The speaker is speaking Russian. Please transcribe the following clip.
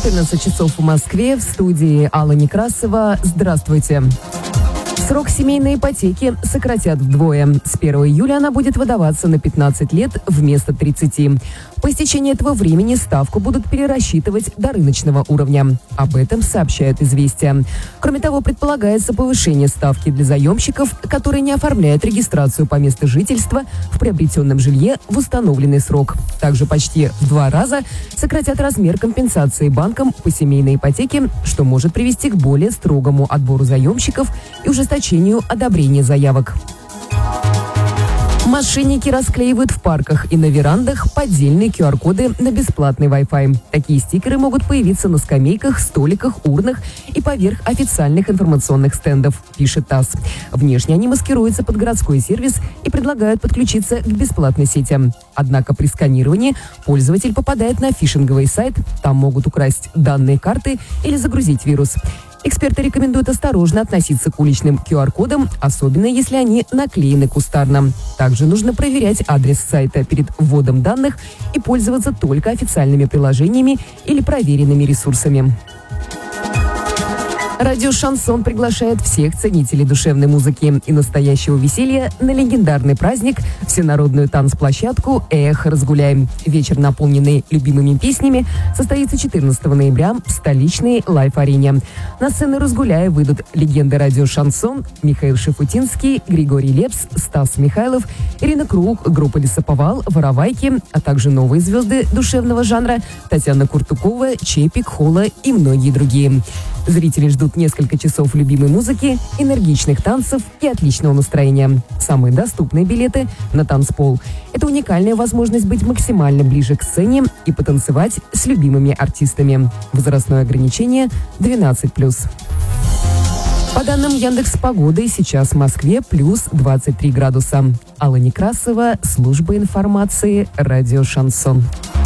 14 часов в Москве. В студии Алла Некрасова. Здравствуйте. Срок семейной ипотеки сократят вдвое. С 1 июля она будет выдаваться на 15 лет вместо 30. По истечении этого времени ставку будут перерасчитывать до рыночного уровня. Об этом сообщают «Известия». Кроме того, предполагается повышение ставки для заемщиков, которые не оформляют регистрацию по месту жительства в приобретенном жилье в установленный срок. Также почти в 2 раза сократят размер компенсации банкам по семейной ипотеке, что может привести к более строгому отбору заемщиков и ужесточению одобрения заявок. Мошенники расклеивают в парках и на верандах поддельные QR-коды на бесплатный Wi-Fi. Такие стикеры могут появиться на скамейках, столиках, урнах и поверх официальных информационных стендов, пишет ТАСС. Внешне они маскируются под городской сервис и предлагают подключиться к бесплатной сети. Однако при сканировании пользователь попадает на фишинговый сайт, там могут украсть данные карты или загрузить вирус. Эксперты рекомендуют осторожно относиться к уличным QR-кодам, особенно если они наклеены кустарно. Также нужно проверять адрес сайта перед вводом данных и пользоваться только официальными приложениями или проверенными ресурсами. Радио «Шансон» приглашает всех ценителей душевной музыки и настоящего веселья на легендарный праздник – всенародную танцплощадку «Эх, разгуляем». Вечер, наполненный любимыми песнями, состоится 14 ноября в столичной лайф-арене. На сцену «Разгуляя» выйдут легенды радио «Шансон» Михаил Шафутинский, Григорий Лепс, Стас Михайлов, Ирина Круг, группа «Лесоповал», «Воровайки», а также новые звезды душевного жанра Татьяна Куртукова, Чепик, Хола и многие другие. Зрители ждут несколько часов любимой музыки, энергичных танцев и отличного настроения. Самые доступные билеты на танцпол. Это уникальная возможность быть максимально ближе к сцене и потанцевать с любимыми артистами. Возрастное ограничение 12+. По данным Яндекс.Погоды, сейчас в Москве плюс 23 градуса. Алла Некрасова, служба информации, радио «Шансон».